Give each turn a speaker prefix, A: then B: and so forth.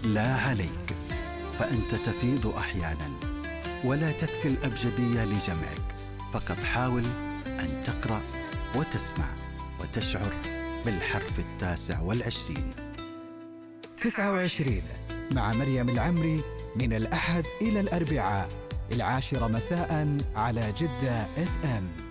A: لا عليك، فأنت تفيض أحياناً ولا تكفي الأبجدية لجمعك، فقط حاول أن تقرأ وتسمع وتشعر بالحرف 29.
B: 29 مع مريم العمري من الأحد إلى الأربعاء 10 مساء على جدة FM.